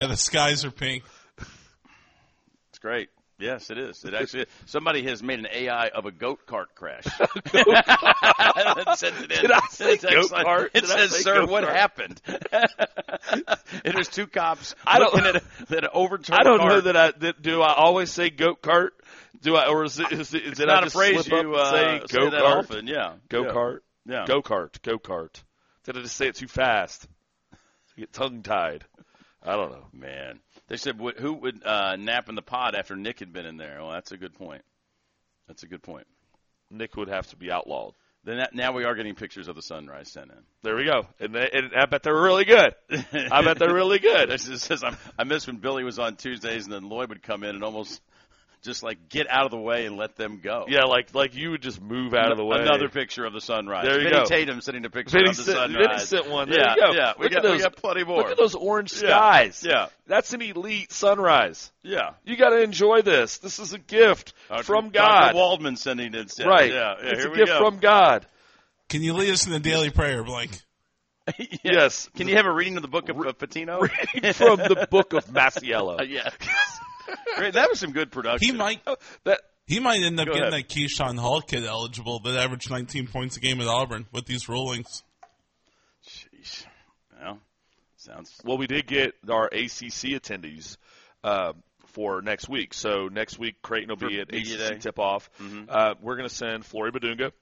And the skies are pink. It's great. Yes, it is. It actually somebody has made an AI of a goat cart crash. Did I say goat cart? It says, "Sir, what happened?" And there's two cops looking at an overturned I don't cart. know do I always say goat cart? Do I, or is it not I a just phrase slip up you and say say go that kart? often. Yeah, Go kart. Yeah, Go kart. Did I just say it too fast? You get tongue tied. I don't know. Man, they said who would nap in the pod after Nick had been in there? Well, that's a good point. Nick would have to be outlawed. Then now we are getting pictures of the sunrise sent in. There we go. And I bet they're really good. This says, I miss when Billy was on Tuesdays and then Lloyd would come in and almost just like get out of the way and let them go. Yeah, like you would just move out of the way. Another picture of the sunrise. There you Vinny go. Tatum sending a picture of the sunrise. Vinny sent one. There yeah, you go. Yeah, we got plenty more. Look at those orange skies. Yeah. That's an elite sunrise. Yeah. You got to enjoy this. This is a gift from God. Dr. Waldman sending it. Right. Yeah. It's here a we gift go. from God. Can you lead us in the daily prayer, Blake? Yes. Can you have a reading of the book of Patino? From the book of Masiello. Yeah. Great. That was some good production. He might end up getting that Keyshawn Hall kid eligible that averaged 19 points a game at Auburn with these rulings. Jeez. Well, sounds. Well, we did get our ACC attendees for next week. So next week, Creighton will be at ACC tip-off. Mm-hmm. We're going to send Flory Badunga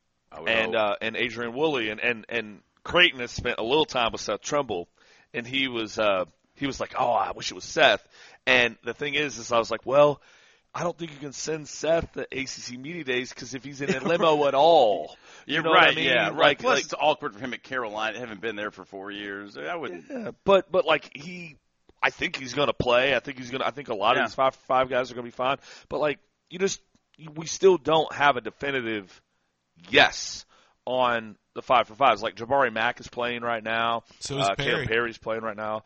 and Adrian Woolley. And Creighton has spent a little time with Seth Trumbull, and he was like, oh, I wish it was Seth. And the thing is I was like, well, I don't think you can send Seth to ACC Media Days because if he's in a limo at all. You're know right, what I mean? yeah. Right. Plus, it's awkward for him at Carolina. Haven't been there for 4 years. I wouldn't. Yeah, but like I think he's going to play. I think a lot of these five guys are going to be fine. But like we still don't have a definitive yes on the 5-for-5s. Like Jabari Mack is playing right now. So is Perry. Caleb Perry's playing right now.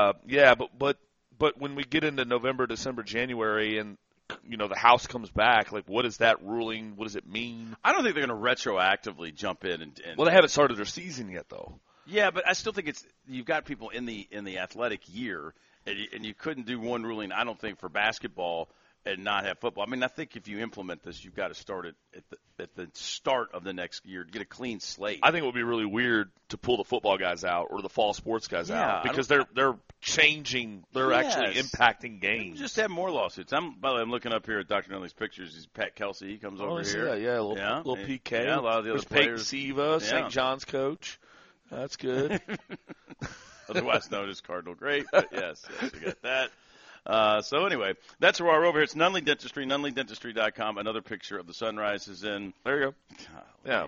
But when we get into November, December, January, and the House comes back, like what is that ruling? What does it mean? I don't think they're going to retroactively jump in and. Well, they haven't started their season yet, though. Yeah, but I still think you've got people in the athletic year, and you couldn't do one ruling. I don't think for basketball and not have football. I mean, I think if you implement this, you've got to start it at the start of the next year to get a clean slate. I think it would be really weird to pull the football guys out or the fall sports guys out because they're changing. They're actually impacting games. Just have more lawsuits. By the way, I'm looking up here at Dr. Nunley's pictures. He's Pat Kelsey. He comes over here. Yeah, a little PK. Yeah, a lot of the other players. Peyton Siva, St. John's coach. That's good. Otherwise known as Cardinal Great. But yes, we got that. So anyway, that's where we're over here. It's Nunley Dentistry, NunleyDentistry.com. Another picture of the sunrise is in. There you go. Yeah,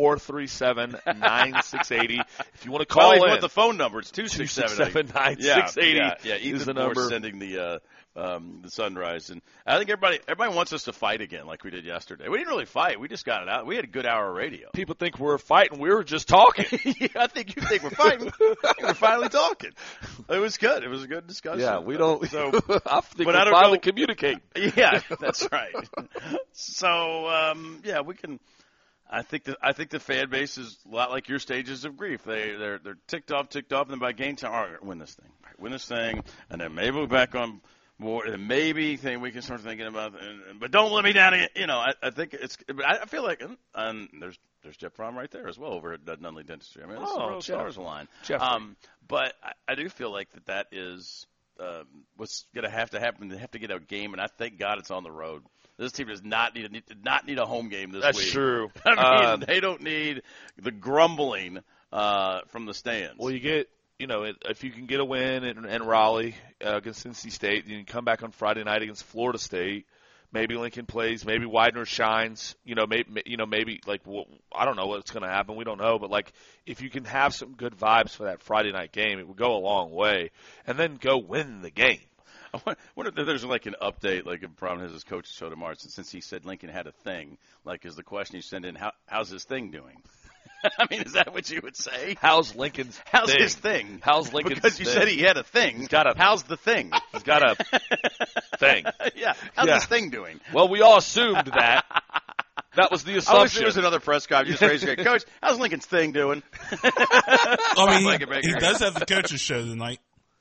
437-9680. If you want to call in. If you want the phone number, it's 267-9680. Yeah, Ethan Moore sending the sunrise. And I think everybody wants us to fight again like we did yesterday. We didn't really fight. We just got it out. We had a good hour of radio. People think we're fighting. We were just talking. Yeah, I think you think we're fighting. We're finally talking. It was good. It was a good discussion. Yeah, we don't. So, I think we're finally communicating. Yeah, that's right. So, we can. I think the fan base is a lot like your stages of grief. They're ticked off, and then by game time, all right, win this thing, and then maybe we're back on more, and maybe we can start thinking about, but don't let me down again. I think it's. I feel like, and there's Jeff Fromm right there as well over at Nunley Dentistry. I mean, it's the stars align. But I do feel like that is what's going to have to happen. They have to get a game, and I thank God it's on the road. This team does not need a home game this week. That's true. I mean, they don't need the grumbling from the stands. Well, you get, if you can get a win in Raleigh against NC State, you can come back on Friday night against Florida State. Maybe Lincoln plays. Maybe Widener shines. Maybe like I don't know what's going to happen. We don't know. But like, if you can have some good vibes for that Friday night game, it would go a long way. And then go win the game. I wonder if there's like an update, like if Brown has his coach show tomorrow, since he said Lincoln had a thing. Like, is the question you send in, how's his thing doing? I mean, is that what you would say? How's his thing? How's Lincoln's Because you said he had a thing. How's the thing? He's got a thing. Yeah. How's his thing doing? Well, we all assumed that. That was the assumption. I wish there was another press conference. You just raise your hand. Coach, how's Lincoln's thing doing? I mean, he does have the coach's show tonight.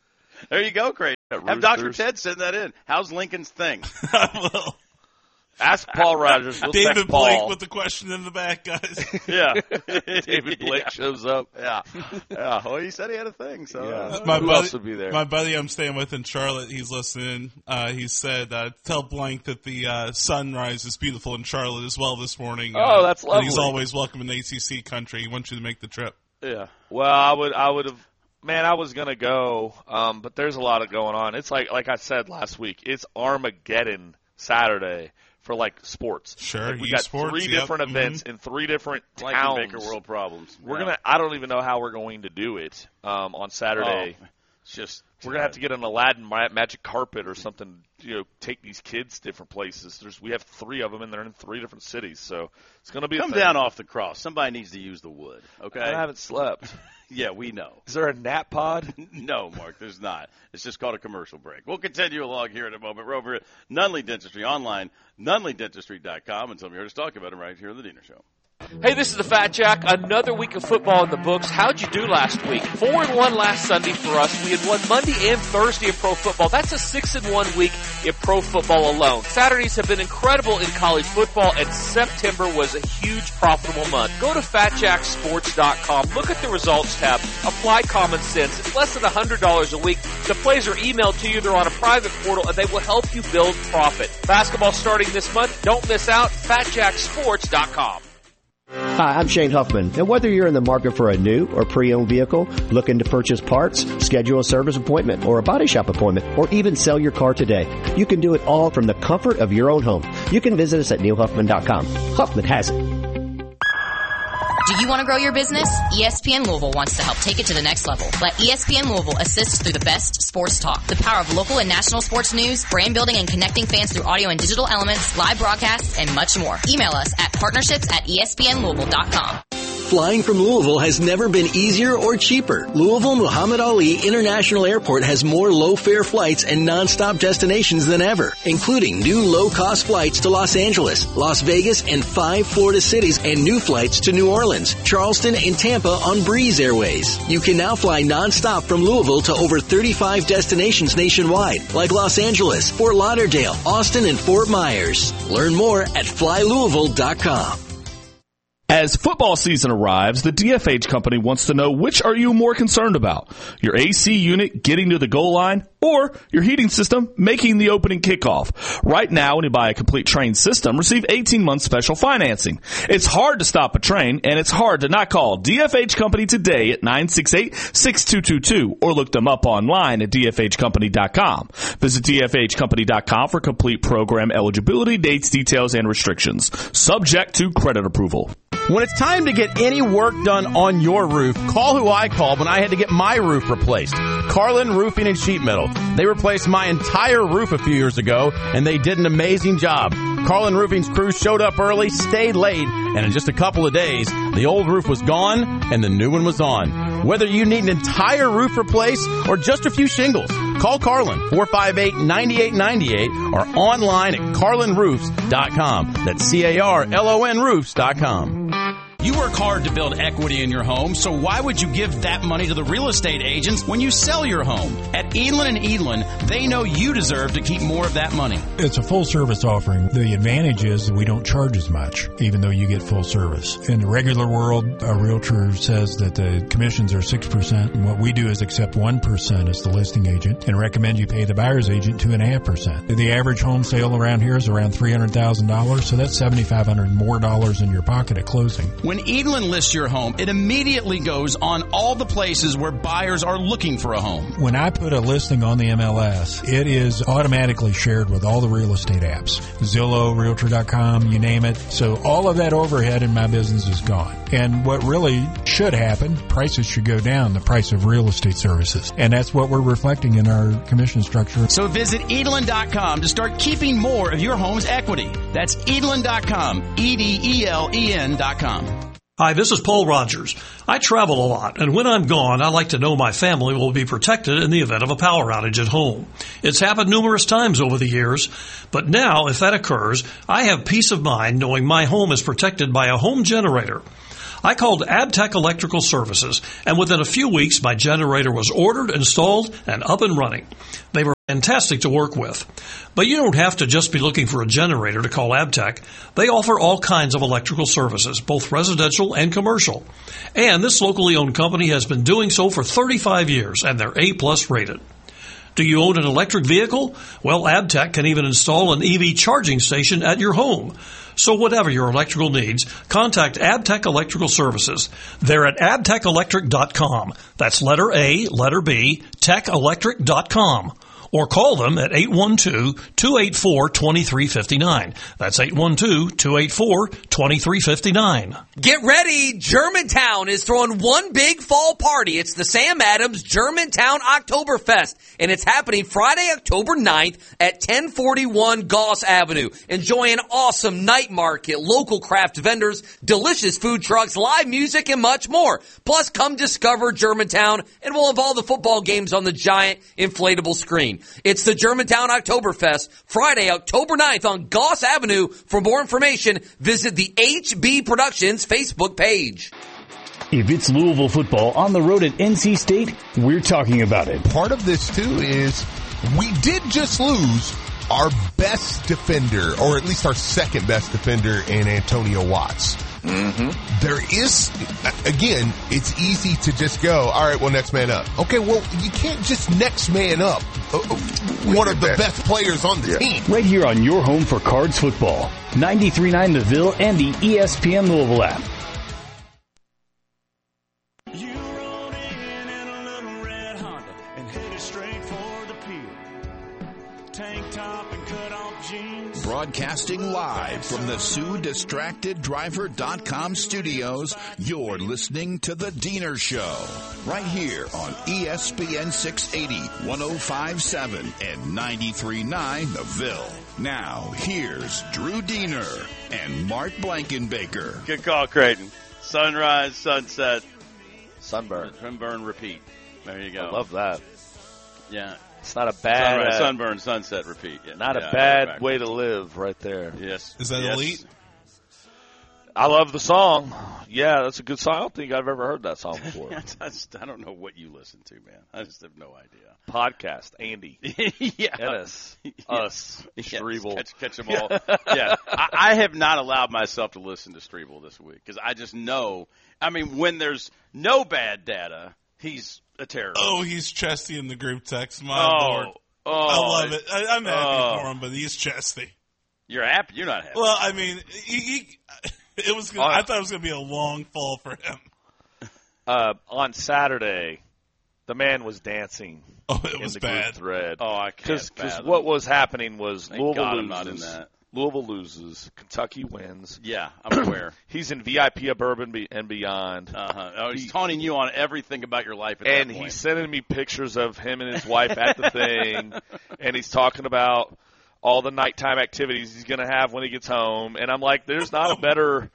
There you go, Craig. Have Dr. Ted send that in. How's Lincoln's thing? Well, ask Paul Rogers. We'll David Blake Blake with the question in the back, guys. Yeah. David Blake shows up. Yeah. Well, he said he had a thing, so who else would be there? My buddy I'm staying with in Charlotte, he's listening. He said, tell Blank that the sunrise is beautiful in Charlotte as well this morning. Oh, that's lovely. And he's always welcome in ACC country. He wants you to make the trip. Yeah. Well, I would have. Man, I was gonna go, but there's a lot of going on. It's like I said last week. It's Armageddon Saturday for sports. Sure, we got three different events in three different towns. Baker World problems. I don't even know how we're going to do it on Saturday. We're gonna have to get an Aladdin magic carpet or something. Take these kids different places. We have three of them, and they're in three different cities. So it's gonna be. Come down off the cross. Somebody needs to use the wood. Okay. I haven't slept. Yeah, we know. Is there a nap pod? No, Mark, there's not. It's just called a commercial break. We'll continue along here in a moment. We're over at Nunley Dentistry online, nunleydentistry.com, and some of you heard us talk about them right here on the Diener Show. Hey, this is the Fat Jack. Another week of football in the books. How'd you do last week? 4-1 last Sunday for us. We had won Monday and Thursday in pro football. That's a 6-1 week in pro football alone. Saturdays have been incredible in college football, and September was a huge profitable month. Go to FatJackSports.com. Look at the results tab. Apply common sense. It's less than $100 a week. The plays are emailed to you. They're on a private portal, and they will help you build profit. Basketball starting this month. Don't miss out. FatJackSports.com. Hi, I'm Shane Huffman, and whether you're in the market for a new or pre-owned vehicle, looking to purchase parts, schedule a service appointment or a body shop appointment, or even sell your car today, you can do it all from the comfort of your own home. You can visit us at neilhuffman.com. Huffman has it. Do you want to grow your business? ESPN Louisville wants to help take it to the next level. Let ESPN Louisville assist through the best sports talk, the power of local and national sports news, brand building and connecting fans through audio and digital elements, live broadcasts, and much more. Email us at partnerships@espnlouisville.com. Flying from Louisville has never been easier or cheaper. Louisville Muhammad Ali International Airport has more low-fare flights and non-stop destinations than ever, including new low-cost flights to Los Angeles, Las Vegas, and 5 Florida cities, and new flights to New Orleans, Charleston, and Tampa on Breeze Airways. You can now fly non-stop from Louisville to over 35 destinations nationwide, like Los Angeles, Fort Lauderdale, Austin, and Fort Myers. Learn more at flylouisville.com. As football season arrives, the DFH company wants to know, which are you more concerned about? Your AC unit getting to the goal line or your heating system making the opening kickoff? Right now, when you buy a complete train system, receive 18-month special financing. It's hard to stop a train, and it's hard to not call DFH Company today at 968-6222 or look them up online at dfhcompany.com. Visit dfhcompany.com for complete program eligibility, dates, details, and restrictions. Subject to credit approval. When it's time to get any work done on your roof, call who I called when I had to get my roof replaced. Carlin Roofing and Sheet Metal. They replaced my entire roof a few years ago, and they did an amazing job. Carlin Roofing's crew showed up early, stayed late, and in just a couple of days, the old roof was gone and the new one was on. Whether you need an entire roof replaced or just a few shingles, call Carlin, 458-9898, or online at carlinroofs.com. That's CARLON roofs.com. You work hard to build equity in your home, so why would you give that money to the real estate agents when you sell your home? At Edlin & Edlin, they know you deserve to keep more of that money. It's a full-service offering. The advantage is that we don't charge as much, even though you get full service. In the regular world, a realtor says that the commissions are 6%, and what we do is accept 1% as the listing agent and recommend you pay the buyer's agent 2.5%. The average home sale around here is around $300,000, so that's $7,500 more in your pocket at closing. When Edlin lists your home, it immediately goes on all the places where buyers are looking for a home. When I put a listing on the MLS, it is automatically shared with all the real estate apps. Zillow, Realtor.com, you name it. So all of that overhead in my business is gone. And what really should happen, prices should go down, the price of real estate services. And that's what we're reflecting in our commission structure. So visit Edlin.com to start keeping more of your home's equity. That's Edlin.com, EDELEN.com. Hi, this is Paul Rogers. I travel a lot, and when I'm gone, I like to know my family will be protected in the event of a power outage at home. It's happened numerous times over the years, but now, if that occurs, I have peace of mind knowing my home is protected by a home generator. I called Abtech Electrical Services, and within a few weeks, my generator was ordered, installed, and up and running. They were fantastic to work with. But you don't have to just be looking for a generator to call Abtech. They offer all kinds of electrical services, both residential and commercial. And this locally owned company has been doing so for 35 years, and they're A+ rated. Do you own an electric vehicle? Well, Abtech can even install an EV charging station at your home. So whatever your electrical needs, contact Abtech Electrical Services. They're at abtechelectric.com. That's letter A, letter B, techelectric.com. Or call them at 812-284-2359. That's 812-284-2359. Get ready! Germantown is throwing one big fall party. It's the Sam Adams Germantown Oktoberfest, and it's happening Friday, October 9th at 1041 Goss Avenue. Enjoy an awesome night market, local craft vendors, delicious food trucks, live music, and much more. Plus, come discover Germantown, and we'll have all the football games on the giant inflatable screen. It's the Germantown Oktoberfest, Friday, October 9th on Goss Avenue. For more information, visit the HB Productions Facebook page. If it's Louisville football on the road at NC State, we're talking about it. Part of this, too, is we did just lose our best defender, or at least our second best defender in Antonio Watts. Mm-hmm. There is, again, it's easy to just go, all right, well, next man up. Okay, well, you can't just next man up one of the best players on the team. Right here on your home for Cards football. 93.9 The Ville and the ESPN Louisville app. Broadcasting live from the SueDistractedDriver.com studios, you're listening to The Diener Show, right here on ESPN 680, 105.7, and 93.9 The Ville. Now, here's Drew Diener and Mark Blankenbaker. Good call, Creighton. Sunrise, sunset, sunburn, repeat. There you go. I love that. Yeah. It's not a bad... Sunrise, sunburn, sunset, repeat. Yeah. Not a bad way to live right there. Yes. Is that elite? I love the song. Yeah, that's a good song. I don't think I've ever heard that song before. I don't know what you listen to, man. I just have no idea. Podcast, Andy. Yeah. Ennis. Us. Streble. Catch them all. Yeah. I have not allowed myself to listen to Streble this week because I just know, I mean, when there's no bad data, he's a terrorist. Oh, he's chesty in the group text. My Lord. I love it. I'm happy for him, but he's chesty. You're happy? You're not happy. Well, I mean, it was. I thought it was going to be a long fall for him. On Saturday, the man was dancing. Oh, it was bad. Thread. Oh, I can't. Because what was happening was Louisville loses. Not in that. Louisville loses. Kentucky wins. Yeah, I'm aware. He's in VIP of Bourbon and beyond. Oh, he's taunting you on everything about your life at that point. And he's sending me pictures of him and his wife at the thing, and he's talking about all the nighttime activities he's going to have when he gets home. And I'm like, there's not a better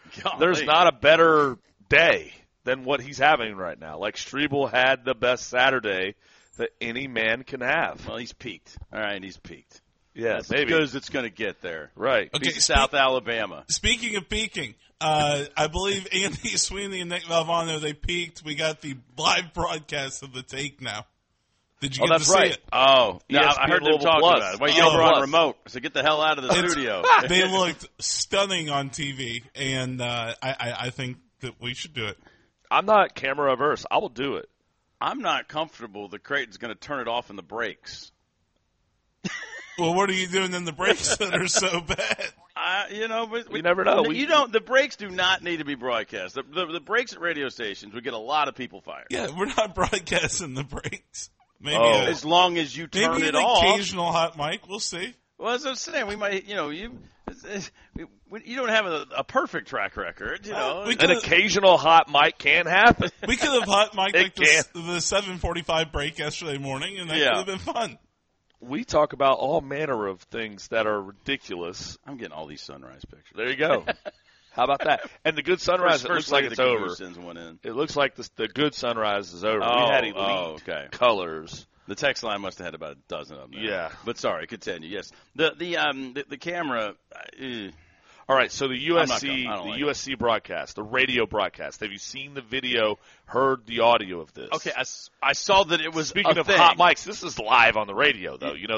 day than what he's having right now. Like, Streble had the best Saturday that any man can have. Well, he's peaked. All right, he's peaked. Yeah, that's maybe. As good as it's going to get there. Right. Okay, South Alabama. Speaking of peaking, I believe Andy Sweeney and Nick Valvano, they peaked. We got the live broadcast of the take now. Did you get to see it? Oh, no, I heard them talking about it. Well, you were on remote, so get the hell out of the studio. They looked stunning on TV, and I think that we should do it. I'm not camera averse. I will do it. I'm not comfortable that Creighton's going to turn it off in the breaks. Well, what are you doing in the breaks that are so bad? But we never know. The breaks do not need to be broadcast. The breaks at radio stations would get a lot of people fired. Yeah, we're not broadcasting the breaks. Maybe as long as you turn it off. Maybe an occasional hot mic. We'll see. Well, as I'm saying, we might. You don't have a perfect track record. An occasional hot mic can happen. We could have hot mic like the 7:45 break yesterday morning, and that could have been fun. We talk about all manner of things that are ridiculous. I'm getting all these sunrise pictures. There you go. How about that? And the good sunrise, it looks like it's over. It looks like the good sunrise is over. We had elite colors. The text line must have had about a dozen of them. Yeah. But sorry, continue. Yes. The camera. All right, so the USC broadcast, the radio broadcast. Have you seen the video, heard the audio of this? Okay, I saw that it was Speaking of hot mics, this is live on the radio, though.